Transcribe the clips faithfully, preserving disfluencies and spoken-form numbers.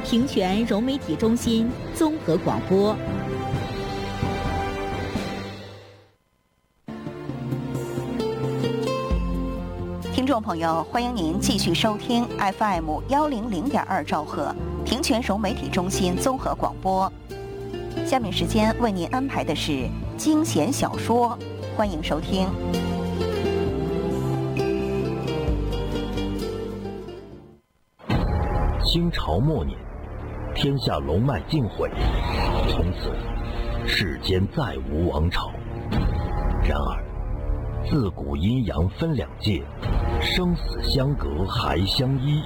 平泉融媒体中心综合广播。 听众朋友，欢迎您继续收听 F M 幺零零点二兆赫平泉融媒体中心综合广播。下面时间为您安排的是惊险小说，欢迎收听。 清朝末年，天下龙脉尽毁，从此世间再无王朝。然而自古阴阳分两界，生死相隔还相依。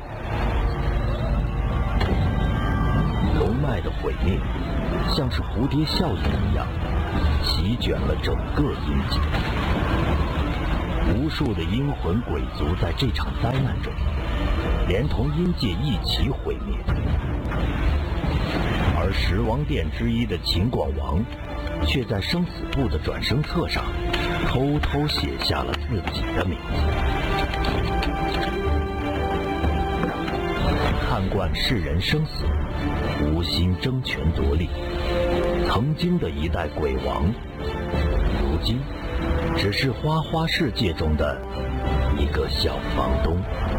龙脉的毁灭像是蝴蝶效应一样，席卷了整个阴界。无数的阴魂鬼族在这场灾难中连同阴界一起毁灭，而十王殿之一的秦广王却在生死簿的转生册上偷偷写下了自己的名字。看惯世人生死，无心争权夺利，曾经的一代鬼王，如今只是花花世界中的一个小房东。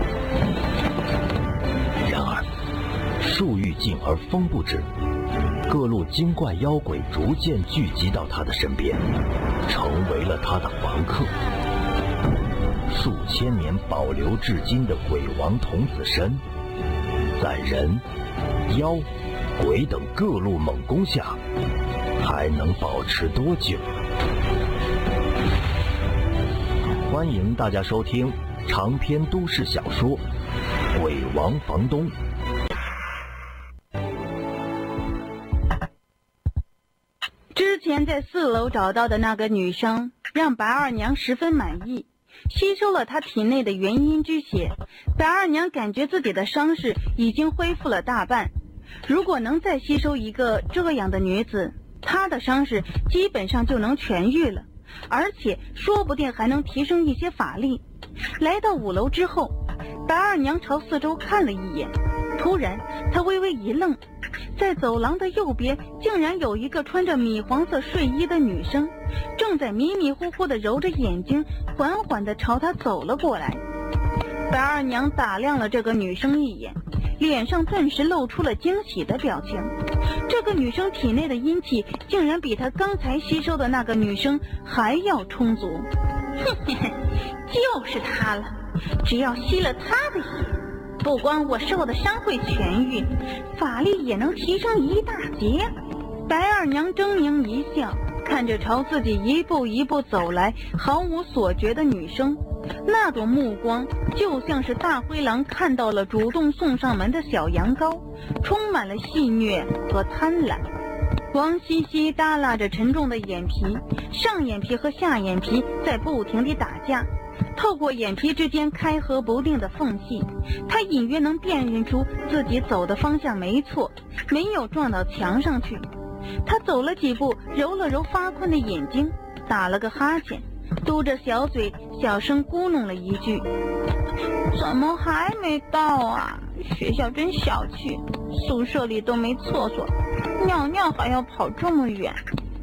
然而树欲静而风不止，各路精怪妖鬼逐渐聚集到他的身边，成为了他的房客。数千年保留至今的鬼王童子身，在人、妖、鬼等各路猛攻下，还能保持多久？欢迎大家收听长篇都市小说《鬼王房东》。 之前在四楼找到的那个女生让白二娘十分满意，吸收了她体内的元阴之血，白二娘感觉自己的伤势已经恢复了大半。如果能再吸收一个这样的女子，她的伤势基本上就能痊愈了，而且说不定还能提升一些法力。来到五楼之后，白二娘朝四周看了一眼，突然她微微一愣，在走廊的右边竟然有一个穿着米黄色睡衣的女生，正在迷迷糊糊地揉着眼睛，缓缓地朝她走了过来。白二娘打量了这个女生一眼，脸上顿时露出了惊喜的表情。这个女生体内的阴气竟然比她刚才吸收的那个女生还要充足。嘿嘿嘿，就是她了，只要吸了她的血，不光我受的伤会痊愈，法力也能提升一大截。白二娘狰狞一笑，看着朝自己一步一步走来毫无所觉的女生，那种目光就像是大灰狼看到了主动送上门的小羊羔，充满了戏谑和贪婪。王西西耷拉着沉重的眼皮，上眼皮和下眼皮在不停地打架，透过眼皮之间开合不定的缝隙，他隐约能辨认出自己走的方向没错，没有撞到墙上去。他走了几步，揉了揉发困的眼睛，打了个哈欠，嘟着小嘴小声咕哝了一句：怎么还没到啊？学校真小气，宿舍里都没厕所，尿尿还要跑这么远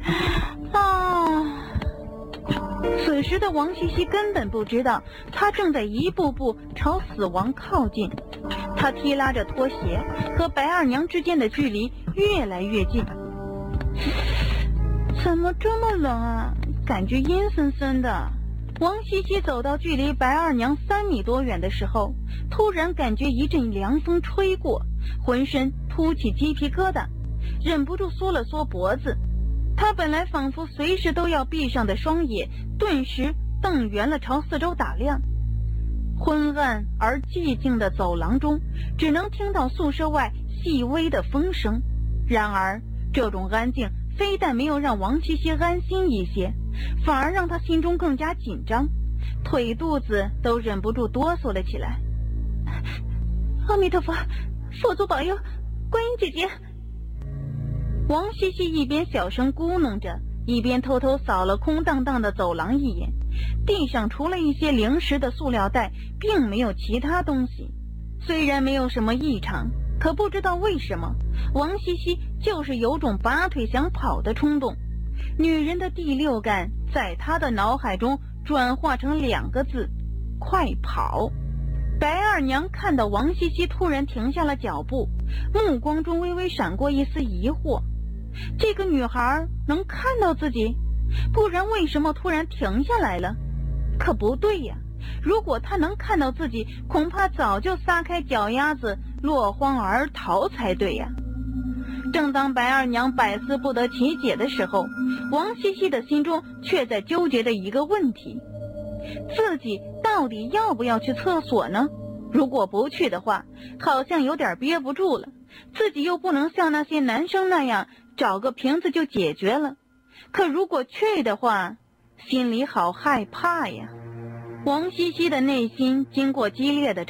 啊！此时的王西西根本不知道他正在一步步朝死亡靠近，他踢拉着拖鞋，和白二娘之间的距离越来越近。怎么这么冷啊？感觉阴森森的。王西西走到距离白二娘三米多远的时候，突然感觉一阵凉风吹过，浑身突起鸡皮疙瘩，忍不住缩了缩脖子。他本来仿佛随时都要闭上的双眼，顿时瞪圆了，朝四周打量。昏暗而寂静的走廊中，只能听到宿舍外细微的风声。然而这种安静非但没有让王西西安心一些，反而让他心中更加紧张，腿肚子都忍不住哆嗦了起来。阿弥陀佛，佛祖保佑，观音姐姐。王西西一边小声咕哝着，一边偷偷扫了空荡荡的走廊一眼，地上除了一些零食的塑料袋，并没有其他东西。虽然没有什么异常， 可不知道为什么，王西西就是有种拔腿想跑的冲动。女人的第六感在她的脑海中转化成两个字：快跑。白二娘看到王西西突然停下了脚步，目光中微微闪过一丝疑惑。这个女孩能看到自己？不然为什么突然停下来了？可不对呀，如果她能看到自己，恐怕早就撒开脚丫子落荒而逃才对呀。正当白二娘百思不得其解的时候，王西西的心中却在纠结着一个问题：自己到底要不要去厕所呢？如果不去的话，好像有点憋不住了，自己又不能像那些男生那样找个瓶子就解决了。可如果去的话，心里好害怕呀。王西西的内心经过激烈的